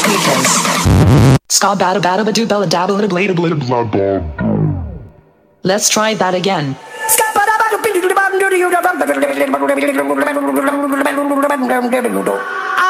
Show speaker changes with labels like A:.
A: speakers. Ska bada bada ba do bella dabba little blade blah blah blah. Let's try that again. Ska bada bada